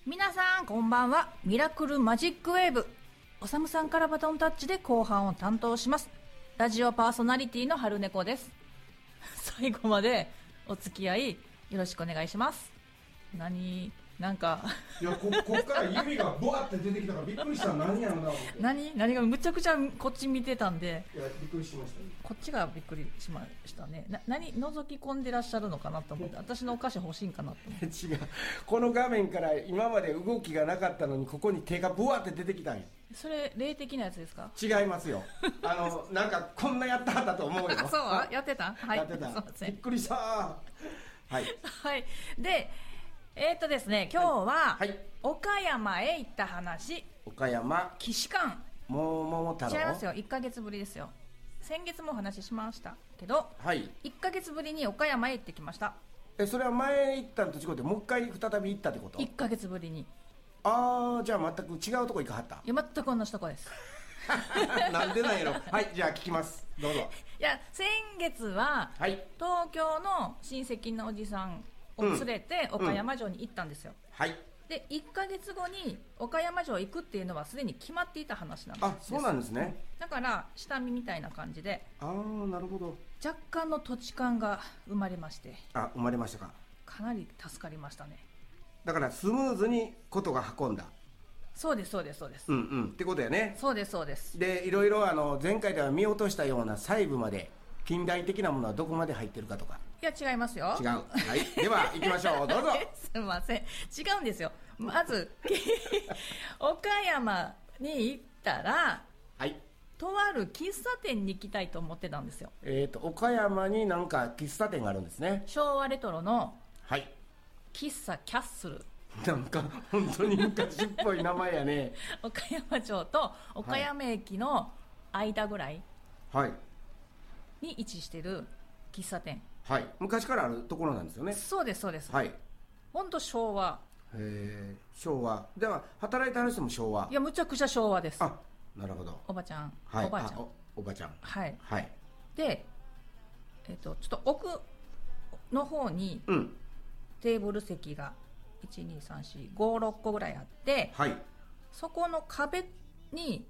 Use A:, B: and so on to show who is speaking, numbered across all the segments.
A: 皆さんこんばんは。ミラクルマジックウェーブ、おさむさんからバトンタッチで後半を担当します。ラジオパーソナリティの春猫です。最後までお付き合いよろしくお願いします。なんか
B: いや、こっから指がボワって出てきたからびっくりした。何やろな思って。
A: 何がむちゃくちゃこっち見てたんで、
B: いや、びっくりしましたね。
A: こっちがびっくりしましたね。覗き込んでらっしゃるのかなと思って、私のお菓子欲しいんかなと思って。
B: 違う、この画面から今まで動きがなかったのにここに手がボワって出てきたんや。
A: それ霊的なやつですか？
B: 違いますよ。なんかこんなやったはったと思うよ。
A: そうやってた、はい、
B: やってた。
A: すいません。
B: びっくりしたはい、
A: はい。でですね、今日は、
B: はい、
A: 岡山へ行った話。
B: 岡山
A: 既視感。
B: 桃太郎。
A: 違いますよ、1ヶ月ぶりですよ。先月もお話ししましたけど、
B: はい、
A: 1ヶ月ぶりに岡山へ行ってきました。
B: それは前行ったのと違ってもう一回再び行ったってこと
A: ？1ヶ月ぶりに。
B: じゃあ全く違うとこ行かはった？
A: いや、全く同じとこです。
B: なんでなんやろ。はい、じゃあ聞きます、どうぞ。
A: いや、先月は、
B: はい、
A: 東京の親戚のおじさんを連れて岡山城に行ったんですよ、
B: はい。
A: で1ヶ月後に岡山城行くっていうのはすでに決まっていた話なんです。
B: あ、そうなんですね。
A: だから下見みたいな感じで、
B: なるほど。
A: 若干の土地勘が生まれまして、
B: 生まれましたか。
A: かなり助かりましたね。
B: だからスムーズにことが運んだ。
A: そうです
B: ってことやね。
A: そうです
B: で、いろいろ前回では見落としたような細部まで、近代的なものはどこまで入ってるかとか。
A: いや、違いますよ。
B: 違う。はい、では行きましょう。どうぞ。
A: すみません、違うんですよ。まず岡山に行ったら、
B: はい、
A: とある喫茶店に行きたいと思ってたんですよ。
B: 岡山になんか喫茶店があるんですね。
A: 昭和レトロの
B: はい、
A: 喫茶キャッスル。
B: なんか本当に昔っぽい名前やね。
A: 岡山城と岡山駅の間ぐらい
B: はい、
A: に位置してる喫茶店。
B: はい、昔からあるところなんですよね。
A: そうです。
B: はい、
A: 本当昭和。
B: 昭和では働いてある人も昭和。
A: いや、むちゃくちゃ昭和です。
B: あ、なるほど。
A: おばちゃん、
B: はい、
A: おばあちゃん、
B: おばちゃん。
A: はい、
B: はい。
A: で、ちょっと奥の方にテーブル席が12345個ぐらいあって、
B: はい、
A: そこの壁に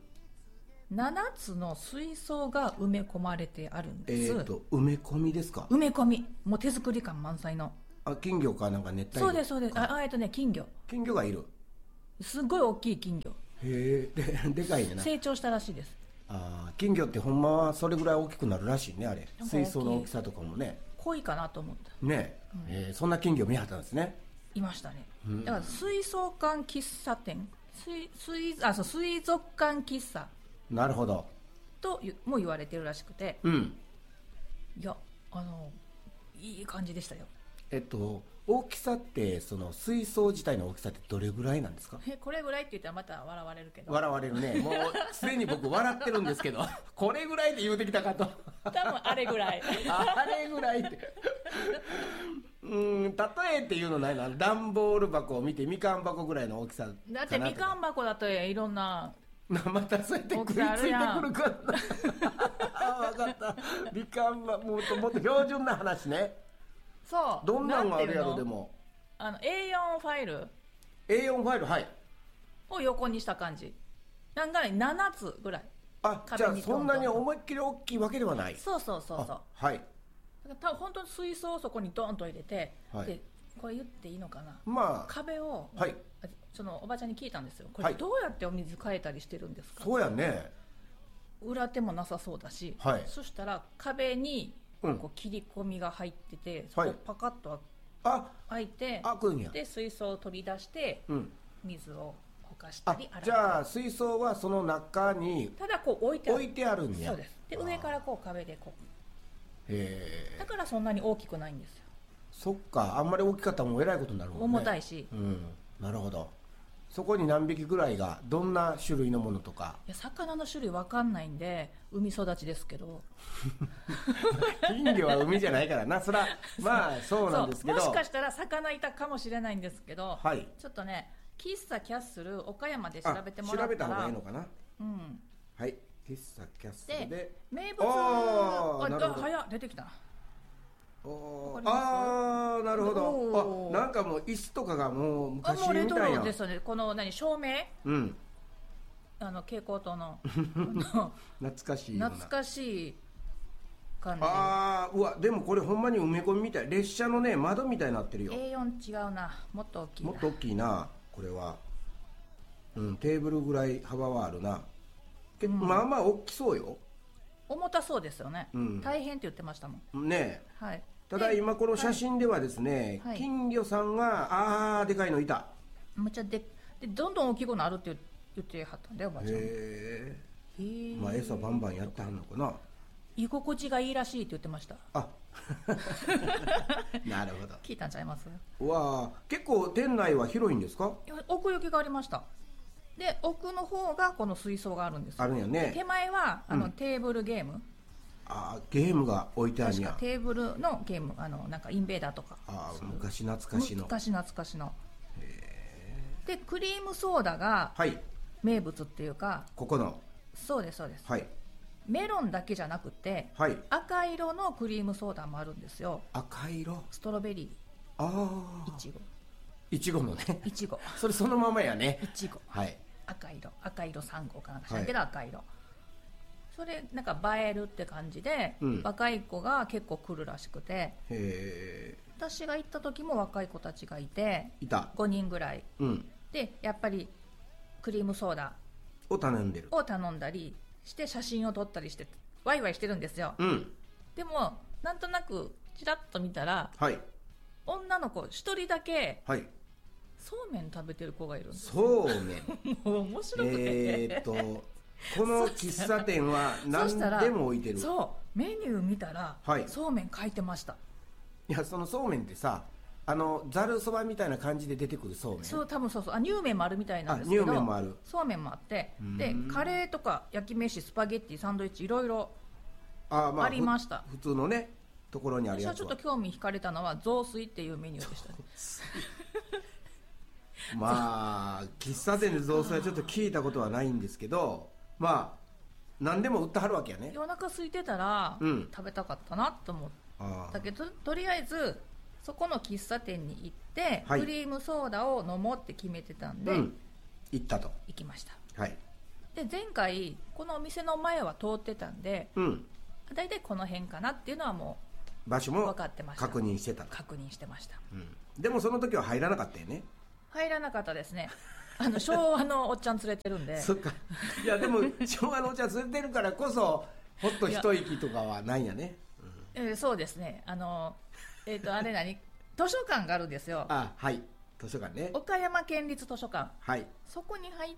A: 7つの水槽が埋め込まれてあるんです。
B: 埋め込みですか？
A: 埋め込み、もう手作り感満載の。
B: 金魚かなんか熱帯魚。
A: そうです。金魚。
B: 金魚がいる。
A: すごい大きい金魚。
B: へえ、でかいねな。
A: 成長したらしいです。
B: 金魚ってほんまはそれぐらい大きくなるらしいね、あれ。水槽の大きさとかもね。
A: 濃いかなと思った
B: ね。そんな金魚見はったんですね。
A: いましたね。だから水槽館喫茶店、水族館喫茶。
B: なるほど。
A: とも言われてるらしくて。いや、いい感じでしたよ。
B: 大きさってその水槽自体の大きさってどれぐらいなんですか？
A: これぐらいって言ったらまた笑われるけど。
B: 笑われるね。もうすでに僕笑ってるんですけどこれぐらいって言うてきたかと。
A: 多分あれぐらい
B: あれぐらいって例えっていうのないな。段ボール箱を見てみかん箱ぐらいの大きさかな。
A: だってみかん箱だといろんな
B: またそうやって食いついてくるから分かった。みかん箱もっと標準な話ね。
A: そう。
B: どんなんがあるやろ。でも
A: A4 ファイル
B: A4 ファイル、はい、
A: を横にした感じ。なんかね、7つぐらい。
B: じゃあそんなに思いっきり大きいわけではない。
A: そう。
B: はい。
A: だから多分本当に水槽をそこにドーンと入れて、
B: はい、
A: でこれ言っていいのかな、壁を、
B: はい、
A: そのおばちゃんに聞いたんですよ。これどうやってお水変えたりしてるんですか？
B: そうやね。
A: 裏手もなさそうだし、そしたら壁にこう切り込みが入ってて、そこパカッと開いて、で水槽を取り出して、水をほかしたり洗ったり。
B: じゃあ水槽はその中に
A: ただこう置いてあるん
B: や。
A: そうです。で上からこう壁でこう。だからそんなに大きくないんですよ。
B: そっか、あんまり大きかったらもうえらいことになるもんね。
A: 重たいし。
B: なるほど。そこに何匹ぐらいがどんな種類のものとか。
A: いや、魚の種類わかんないんで海育ちですけど
B: 金魚は海じゃないからな。そらまあそうなんですけど、
A: もしかしたら魚いたかもしれないんですけど、
B: はい、
A: ちょっとね、喫茶キャッスル岡山で調べてもらったら、
B: 調べた方がいいのかな。はい、喫茶キャッスルで
A: 名物。
B: なるほど。
A: 早っ、出てきた。
B: ああ、なるほど。なんかもう椅子とかがもう昔みたいな。
A: もうレトロですよね。この照明、
B: うん
A: 蛍光灯の
B: 懐かしいような。
A: 懐かしい感じ。
B: ああ、うわ、でもこれほんまに埋め込みみたい。列車のね窓みたいになってるよ。
A: A4 違うな、もっと大きいな。
B: もっと大きいなこれは。テーブルぐらい幅はあるな。まあまあ大きそうよ。
A: 重たそうですよね、大変って言ってましたもん
B: ね
A: え、はい、
B: ただ今この写真ではですね、
A: はい、
B: 金魚さんがでかいのいた。
A: むちゃでどんどん大きくなるって言ってはったんだよ、おばあちゃん。
B: へえ。まあ餌バンバンやってはんのかな。
A: 居心地がいいらしいって言ってました。
B: あなるほど。
A: 聞いたんちゃいます？
B: うわ、結構店内は広いんですか？
A: 奥行きがありました。で奥の方がこの水槽があるんですよ。
B: あるんやね。
A: 手前はテーブルゲーム、
B: ゲームが置いてあるんや。
A: 確かテーブルのゲーム、なんかインベーダーとか、
B: 昔懐かしの。
A: 昔懐かしの。でクリームソーダが名物っていうか、
B: ここの。
A: そうですそうです、
B: はい、
A: メロンだけじゃなくて、
B: はい、
A: 赤色のクリームソーダもあるんですよ。
B: 赤色、
A: ストロベリー、
B: いちごのね。
A: いちご
B: それそのままやね。
A: いちご、
B: はい、
A: 赤色3号かなんかしないけど、赤色、それなんか映えるって感じで、若い子が結構来るらしくて、私が行った時も若い子たちがいて、5人ぐらい、でやっぱりクリームソーダ
B: を頼ん
A: だりして写真を撮ったりしてワイワイしてるんですよ、でもなんとなくちらっと見たら、女の子1人だけ、そうめん食べてる子がいるんです。
B: そうめん
A: もう面白くて
B: この喫茶店は何でも置いてる。
A: そうメニュー見たら、そうめん書いてました。
B: いや、そのそうめんってさ、ざるそばみたいな感じで出てくるそうめん。
A: そう、多分そう乳麺もあるみたいなんですけど、
B: 乳麺もある、
A: そうめんもあって、でカレーとか焼き飯、スパゲッティ、サンドイッチ、いろいろありました。
B: 普通のねところにあるやつは。
A: 私はちょっと興味惹かれたのは雑炊っていうメニューでしたね。
B: まあ喫茶店で雑炊はちょっと聞いたことはないんですけど、まあ何でも売ってはるわけやね。
A: 夜中空いてたら、食べたかったなと思ったけど、とりあえずそこの喫茶店に行って、クリームソーダを飲もうって決めてたんで、
B: 行
A: きました。
B: で
A: 前回このお店の前は通ってたんで、だいたいこの辺かなっていうのはもう
B: 場所も
A: 分かってました。
B: 確認して
A: ました、
B: でもその時は入らなかったよね。
A: 入らなかったですね。昭和のおっちゃん連れてるんで。
B: そっか。いやでも昭和のおっちゃん連れてるからこそほっと一息とかはないんやね。
A: そうですね。あれ図書館があるんですよ。
B: 図書館ね。
A: 岡山県立図書館、そこに入って、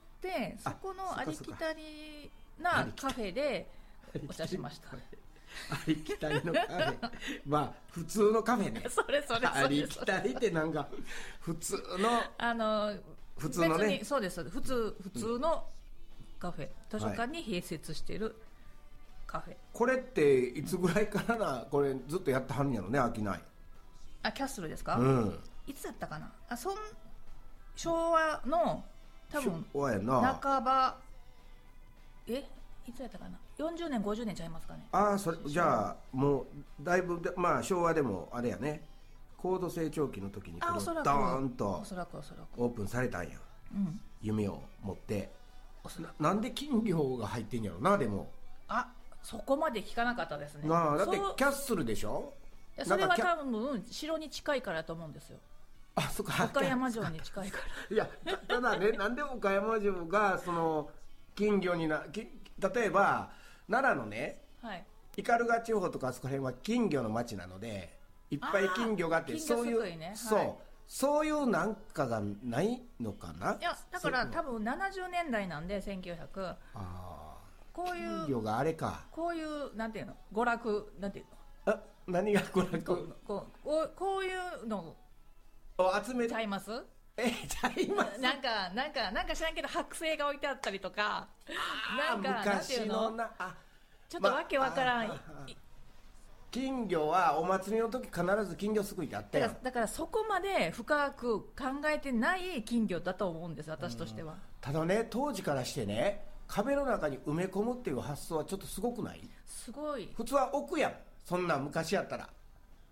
A: そこのありきたりなカフェでお茶しました。
B: ありきたりのカフェまあ普通のカフェね。
A: それ
B: ありきたりってなんか普通の普通のね。
A: そうです、普通のカフェ、図書館に併設しているカフェ。
B: これっていつぐらいからこれずっとやってはるんやろね、飽きない。
A: キャッスルですか？いつだったかな。昭和の多分半ば、いつやったかな。40年50年ちゃいますかね。
B: それじゃあもうだいぶまあ昭和でもあれやね、高度成長期の時にこれをドーンとオープンされたんや、夢を持って。なんで金魚が入ってんやろな。でも
A: そこまで聞かなかったですね。
B: だってキャッスルでしょ。
A: それは多分城に近いからだと思うんですよ。
B: そっか、
A: 岡山城に近いから。
B: いやただね、なんで岡山城がその金魚に例えば奈良のね、斑鳩地方とかあそこら辺は金魚の町なので、いっぱい金魚があって、そういうなんかがないのかな。
A: いやだから多分70年代なんで、1900、こういう
B: 金魚があれか、
A: こういうなんていうの、娯楽、なんていう
B: の、何が娯楽、
A: こういうの
B: を集め
A: ちゃいます？
B: ちゃいます。
A: なんか知らんけど剥製が置いてあったりとか、
B: 昔の
A: ちょっとわけわからん。
B: 金魚はお祭りの時必ず金魚すくいってあったやん。
A: だからそこまで深く考えてない金魚だと思うんです、私としては。
B: ただね、当時からしてね、壁の中に埋め込むっていう発想はちょっとすごくない？
A: すごい。
B: 普通は置くやん、そんな昔やったら。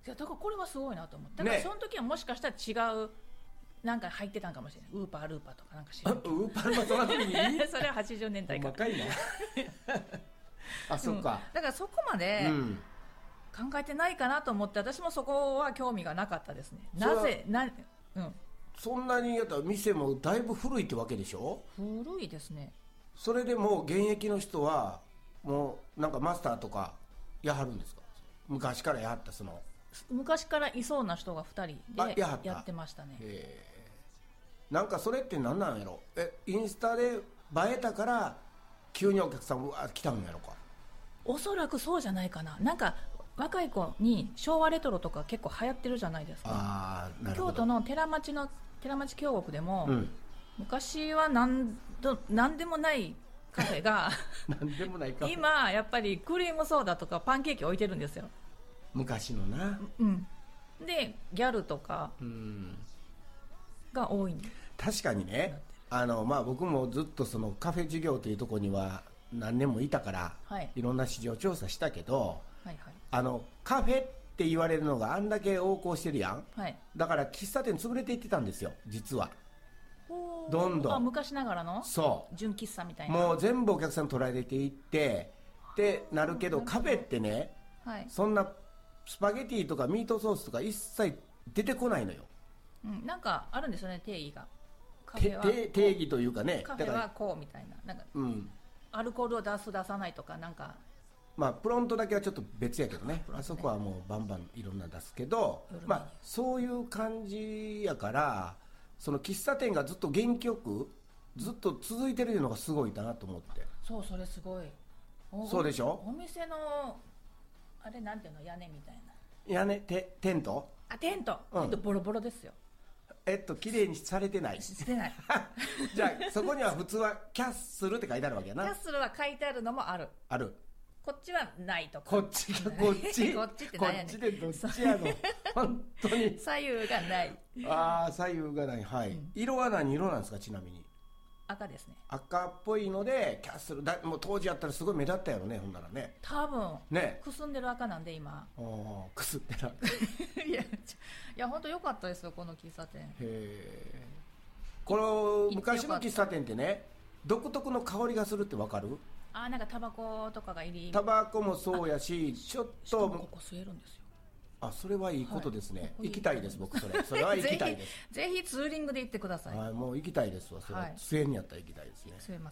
A: だからこれはすごいなと思って、だからその時はもしかしたら違うなんか入ってたんかもしれない。ウーパールーパーとかなんか知らんけど。
B: ウーパールーパーその時に
A: それは80年代から。
B: 若いなあ、そっか、
A: だからそこまで考えてないかなと思って、私もそこは興味がなかったですね。なぜ
B: そんなにやったら店もだいぶ古いってわけでしょ。
A: 古いですね。そ
B: れでも現役の人はもうなんかマスターとかやはるんですか。昔からやはった。
A: 昔からいそうな人が2人でやってましたね。
B: なんかそれって何なんやろ。インスタで映えたから急にお客さんが来たんやろか。
A: おそらくそうじゃないかな。なんか若い子に昭和レトロとか結構流行ってるじゃないですか。京都の寺町京極でも、昔は何でもないカフェが
B: 何でもないカフェ
A: 今やっぱりクリームソーダとかパンケーキ置いてるんですよ、
B: 昔のな。
A: でギャルとかが多いんで。
B: 確かにね、僕もずっとそのカフェ事業というところには何年もいたから、いろんな市場調査したけど、カフェって言われるのがあんだけ横行してるやん、だから喫茶店潰れていってたんですよ実は。どんどん
A: 昔ながらの純喫茶みたいな、
B: もう全部お客さん取られていってってなるけど、カフェってね、そんなスパゲティとかミートソースとか一切出てこないのよ。なん
A: かあるんですよね、定義が。
B: 定義というかね、
A: カフェはこうみたいな、なんか、アルコールを出さないとか、なんか
B: プロントだけはちょっと別やけどね、あそこはもうバンバンいろんな出すけど、そういう感じやから、その喫茶店がずっと元気よくずっと続いてるのがすごいなと思って。
A: それすごい。
B: そうでしょ。
A: お店のあれなんていうの、屋根みたいな。
B: 屋根テント？
A: テントボロボロですよ。
B: 綺麗にされてない。
A: してない。
B: じゃあそこには普通はキャッスルって書いてあるわけやな。
A: キャッスルは書いてあるのもある。こっちはないとか。
B: こっちって何やねん。こっちでどっちやの。本当に。
A: 左右がない。
B: 左右がない。色は何色なんですか、ちなみに。
A: 赤ですね。
B: 赤っぽいのでキャッスルもう当時やったらすごい目立ったやろね、ほんならね。
A: 多分
B: ね。
A: くすんでる赤なんで今。
B: くすってる赤。
A: いや本当良かったですよ、この喫茶店。
B: この昔の喫茶店ってね、独特の香りがするってわかる？
A: なんかタバコとかが入り。
B: タバコもそうやし、ちょっと
A: ここ吸えるんですよ。
B: それはいいことですね。行きたいです、僕それは行きたいです。
A: ぜひツーリングで行ってください。
B: もう行きたいですわ。それ吸えんやったら行きたいですね。